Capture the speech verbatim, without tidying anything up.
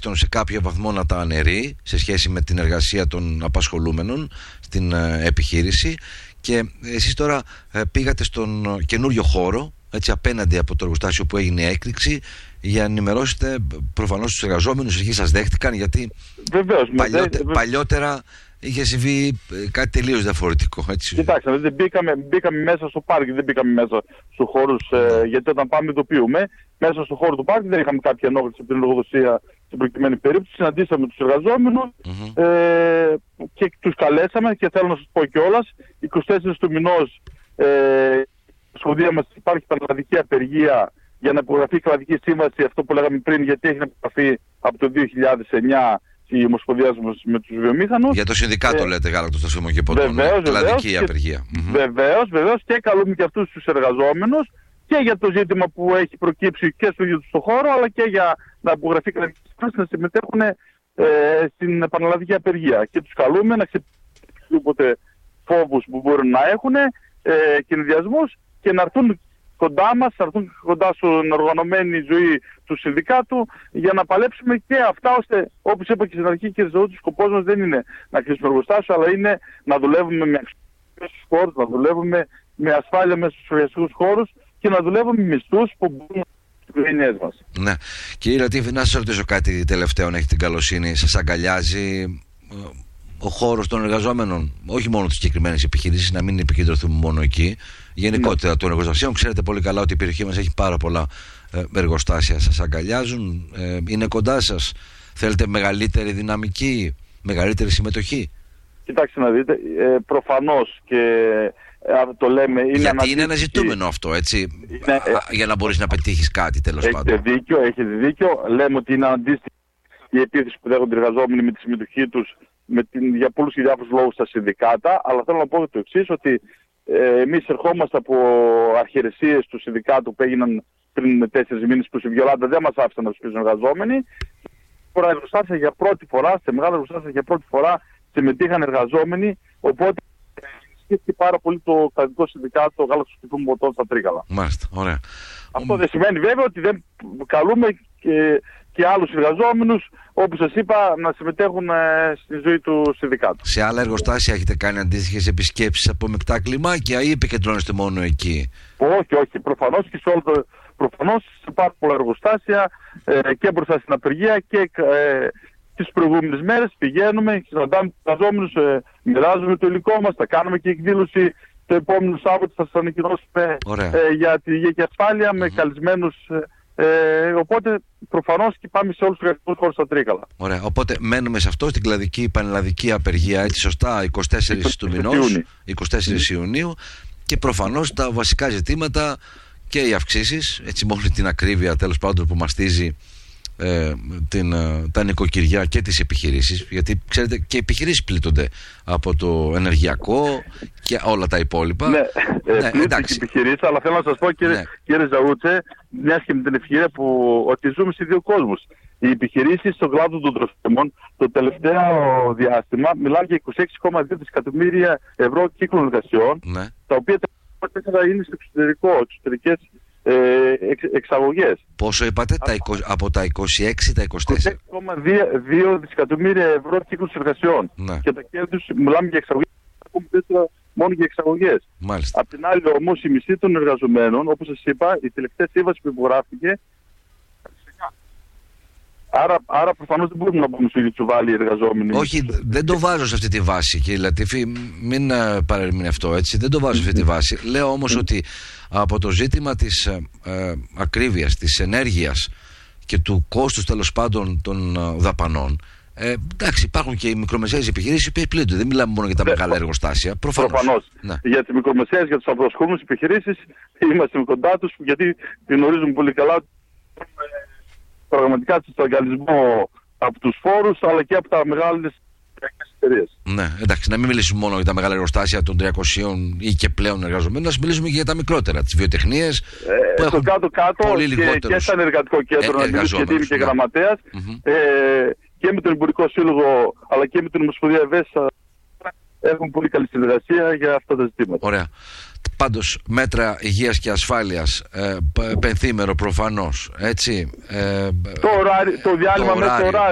τουλάχιστον σε κάποιο βαθμό να τα αναιρεί σε σχέση με την εργασία των απασχολούμενων στην ε, επιχείρηση. Και εσείς τώρα ε, πήγατε στον καινούριο χώρο, έτσι, απέναντι από το εργοστάσιο που έγινε η έκρηξη, για να ενημερώσετε προφανώς τους εργαζόμενους. Εκεί σας δέχτηκαν, γιατί βεβαίως, παλιότε, δε... παλιότερα είχε συμβεί κάτι τελείως διαφορετικό, έτσι. Κοιτάξτε, δεν μπήκαμε, μπήκαμε μέσα στο πάρκι, δεν μπήκαμε μέσα στους χώρους, ε, γιατί όταν πάμε ειδοποιούμε, μέσα στο χώρο του πάρκι δεν είχαμε κάποια ενόχληση από την εργοδοσία στην προκειμένη περίπτωση. Συναντήσαμε τους εργαζόμενους mm-hmm. ε, και τους καλέσαμε, και θέλω να σας πω κιόλας, εικοστή τέταρτη του μηνός ε, στη σχολεία μας υπάρχει πανελλαδική απεργία για να υπογραφεί η κλαδική σύμβαση, αυτό που λέγαμε πριν, γιατί έχει υπογραφεί από το δύο χιλιάδες εννιά η Ομοσπονδία μας με τους βιομήχανους. Για το συνδικάτο ε, λέτε, γάλακτος, τροφίμων και ποτών. Κλαδική απεργία. Βεβαίως, βεβαίως, και καλούμε και αυτούς τους εργαζόμενους και για το ζήτημα που έχει προκύψει και στο ίδιο του χώρο, αλλά και για να υπογραφεί κλαδική σύμβαση, να συμμετέχουν ε, στην πανελλαδική απεργία. Και τους καλούμε να ξεπεράσουν όποτε φόβους που μπορούν να έχουν, ε, κινηδιασμούς, και να έρθουν κοντά μας, να έρθουν κοντά στην οργανωμένη ζωή του συνδικάτου, για να παλέψουμε και αυτά, ώστε, όπως είπα και στην αρχή και στο του, σκοπός μας δεν είναι να κλείσουμε εργοστάσιο, αλλά είναι να δουλεύουμε με αξιοπρέπεια στους χώρους, να δουλεύουμε με ασφάλεια μέσα στους εργασιακούς χώρους και να δουλεύουμε με μισθούς που μπορούν να τις οικογένειές μας. Ναι. Κύριε Λατίφη, να σας ρωτήσω κάτι τελευταίο, αν έχετε την καλοσύνη. Σας αγκαλιάζει ο χώρος των εργαζόμενων, όχι μόνο τις συγκεκριμένες επιχειρήσεις, να μην επικεντρωθούμε μόνο εκεί, γενικότερα ναι. των εργοστασίων? Ξέρετε πολύ καλά ότι η περιοχή μας έχει πάρα πολλά ε, εργοστάσια. Σας αγκαλιάζουν, ε, είναι κοντά σας? Θέλετε μεγαλύτερη δυναμική, μεγαλύτερη συμμετοχή? Κοιτάξτε να δείτε, ε, προφανώς και ε, το λέμε... Είναι γιατί αναδείξει... είναι ένα ζητούμενο αυτό, έτσι, είναι, α, για να μπορείς να πετύχεις κάτι, τέλος έχετε πάντων. Δίκιο, έχετε δίκιο. Λέμε ότι είναι αντίστοιχη η επίθεση που δέχονται οι εργαζόμενοι με τη συμμετοχή τους με την, για πολλούς και διάφορους λόγους στα συνδικάτα, αλλά θέλω να πω το εξής, ότι ε, εμείς ερχόμαστε από αρχαιρεσίες του συνδικάτου που έγιναν πριν τέσσερις μήνες, που στη Βιολάντα δεν μας άφησαν να τους πείσουν εργαζόμενοι. Τώρα εργοστάσια για πρώτη φορά, σε μεγάλα εργοστάσια για πρώτη φορά συμμετείχαν εργαζόμενοι, οπότε ενισχύθηκε πάρα πολύ το κρατικό συνδικάτο γάλακτος και ποτών στα Τρίκαλα. Μάλιστα, ωραία. Αυτό δεν σημαίνει βέβαια ότι δεν καλούμε και, και άλλους εργαζόμενους, όπως σας είπα, να συμμετέχουν ε, στη ζωή του συνδικάτου. Σε άλλα εργοστάσια έχετε κάνει αντίστοιχες επισκέψεις από μεικτά κλιμάκια ή επικεντρώνεστε μόνο εκεί? Όχι, όχι. Προφανώς και σε όλο το... Προφανώς σε πάρα πολλά εργοστάσια ε, και μπροστά στην απεργία και ε, τις προηγούμενες μέρες πηγαίνουμε, συναντάμε τους εργαζόμενους, ε, μοιράζουμε το υλικό μας, θα κάνουμε και εκδήλωση το επόμενο Σάββατο, θα σας ανακοινώσουμε ε, για τη υγεία και ασφάλεια mm-hmm. με καλεσμένους. Ε, οπότε προφανώς και πάμε σε όλους τους εργατικούς χώρους στα Τρίκαλα. Ωραία, οπότε μένουμε σε αυτό, στην κλαδική πανελλαδική απεργία, έτσι σωστά, εικοστή τέταρτη του μηνός, εικοστή τέταρτη Ιουνίου, και προφανώς τα βασικά ζητήματα και οι αυξήσεις, έτσι, με όλη την ακρίβεια τέλος πάντων που μαστίζει ε, την, τα νοικοκυριά και τις επιχειρήσεις, γιατί ξέρετε και οι επιχειρήσεις πλήττονται από το ενεργειακό και όλα τα υπόλοιπα. Ναι, ναι, πλήττονται τις επιχειρήσεις, αλλά θέλω να σας πω κύριε, ναι. κύριε Ζαούτσε, μιας και με την ευκαιρία που ότι ζούμε σε δύο κόσμους. Οι επιχειρήσεις στον κλάδο των τροφίμων το τελευταίο διάστημα μιλάνε για είκοσι έξι κόμμα δύο δισεκατομμύρια ευρώ κύκλων εργασιών, ναι. τα οποία τα είναι στο εξωτερικό, εξωτερικές ε, εξ, εξαγωγές. Πόσο είπατε, τα είκοσι, από τα είκοσι έξι, τα είκοσι τέσσερα? είκοσι έξι κόμμα δύο δισεκατομμύρια ευρώ κύκλους εργασιών. Ναι. Και τα κέρδη τους, μιλάμε για εξαγωγές, μόνο για εξαγωγές. Μάλιστα. Απ' την άλλη όμως η μισθή των εργαζομένων, όπως σας είπα, η τελευταία σύμβαση που υπογράφηκε. Άρα, άρα προφανώς δεν μπορούμε να πούμε στο ίδιο τσουβάλι οι εργαζόμενοι. Όχι, δεν το βάζω σε αυτή τη βάση, κύριε Λατίφη, μην uh, παρερμηνεύει αυτό, έτσι. Δεν το βάζω σε αυτή τη βάση. Λέω όμως ότι από το ζήτημα της ε, ακρίβειας, της ενέργειας και του κόστους τέλος πάντων των uh, δαπανών, ε, εντάξει, υπάρχουν και οι μικρομεσαίες επιχειρήσεις που πλήττονται. Δεν μιλάμε μόνο για τα μεγάλα εργοστάσια. Προφανώς. Προφανώς. Ναι. Για τις μικρομεσαίες, για τους αυτοασχολούμενους επιχειρήσεις, είμαστε κοντά τους, γιατί γνωρίζουμε πολύ καλά πραγματικά στον στραγγαλισμό από τους φόρους, αλλά και από τα μεγάλες εταιρείες. Ναι, εντάξει, να μην μιλήσουμε μόνο για τα μεγάλα εργοστάσια των τριακοσίων ή και πλέον εργαζομένων, να μιλήσουμε και για τα μικρότερα, τις βιοτεχνίες. Ε, που στο κάτω-κάτω και, και σαν εργατικό κέντρο, ε, να μιλήσουμε και, και γραμματέας, mm-hmm. ε, και με τον Εμπορικό Σύλλογο, αλλά και με την Ομοσπονδία ΕΒΕΣΑ, έχουν πολύ καλή συνεργασία για αυτά τα ζητήματα. Ωραία. Πάντως μέτρα υγείας και ασφάλειας, ε, πενθήμερο προφανώς, έτσι. Ε, το, ωράρι, το διάλειμμα το με το ωράριο.